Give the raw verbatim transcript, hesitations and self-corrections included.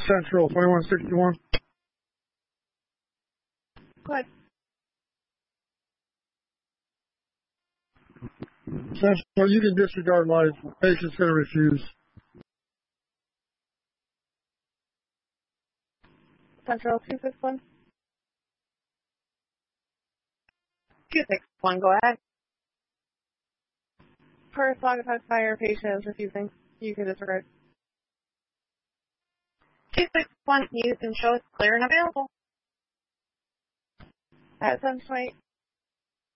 Central, twenty-one sixty-one. Go ahead. Central, you can disregard life. Patient's going to refuse. Central, two six one. two six one, go ahead. First log of fire, patient is refusing. You can disregard. two six one, you can show it's clear and available. At some point,